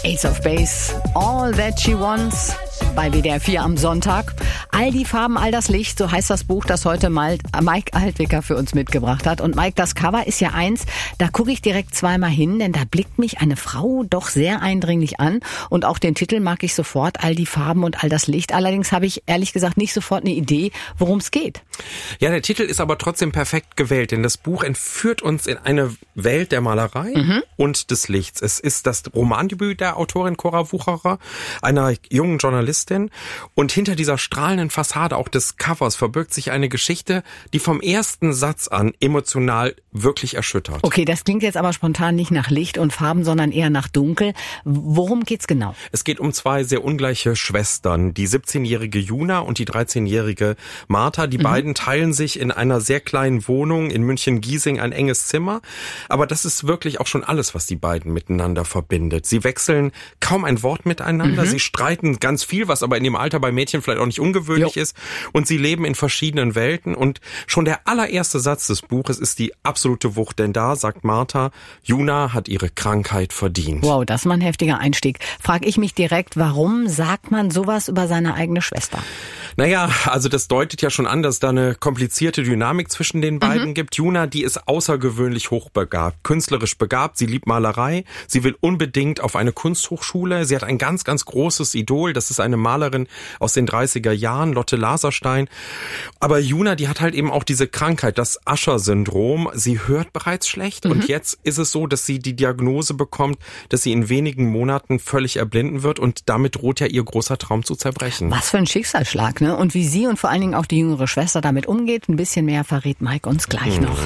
Ace of Base, All That She Wants, bei WDR 4 am Sonntag. All die Farben, all das Licht, so heißt das Buch, das heute Mike Altwicker für uns mitgebracht hat. Und Mike, das Cover ist ja eins, da gucke ich direkt zweimal hin, denn da blickt mich eine Frau doch sehr eindringlich an. Und auch den Titel mag ich sofort, All die Farben und all das Licht. Allerdings habe ich ehrlich gesagt nicht sofort eine Idee, worum es geht. Ja, der Titel ist aber trotzdem perfekt gewählt, denn das Buch entführt uns in eine Welt der Malerei und des Lichts. Es ist das Romandebüt der Autorin Cora Wucherer, einer jungen Journalistin. Und hinter dieser strahlenden Fassade auch des Covers verbirgt sich eine Geschichte, die vom ersten Satz an emotional wirklich erschüttert. Okay, das klingt jetzt aber spontan nicht nach Licht und Farben, sondern eher nach Dunkel. Worum geht's genau? Es geht um zwei sehr ungleiche Schwestern, die 17-jährige Juna und die 13-jährige Martha. Die beiden teilen sich in einer sehr kleinen Wohnung in München-Giesing ein enges Zimmer. Aber das ist wirklich auch schon alles, was die beiden miteinander verbindet. Sie wechseln kaum ein Wort miteinander. Sie streiten ganz viel, was aber in dem Alter bei Mädchen vielleicht auch nicht ungewöhnlich ist. Und sie leben in verschiedenen Welten. Und schon der allererste Satz des Buches ist die absolute Wucht. Denn da sagt Martha, Juna hat ihre Krankheit verdient. Wow, das ist mal ein heftiger Einstieg. Frag ich mich direkt, warum sagt man sowas über seine eigene Schwester? Naja, also das deutet ja schon an, dass da eine komplizierte Dynamik zwischen den beiden gibt. Juna, die ist außergewöhnlich hochbegabt, künstlerisch begabt. Sie liebt Malerei. Sie will unbedingt auf eine Kunsthochschule. Sie hat ein ganz, ganz großes Idol. Das ist eine Malerin aus den 30er Jahren, Lotte Laserstein. Aber Juna, die hat halt eben auch diese Krankheit, das Usher-Syndrom. Sie hört bereits schlecht und jetzt ist es so, dass sie die Diagnose bekommt, dass sie in wenigen Monaten völlig erblinden wird und damit droht ja ihr großer Traum zu zerbrechen. Was für ein Schicksalsschlag, ne? Und wie sie und vor allen Dingen auch die jüngere Schwester damit umgeht, ein bisschen mehr verrät Mike uns gleich noch.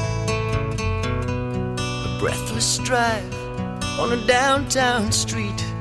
Breathless drive on a downtown street.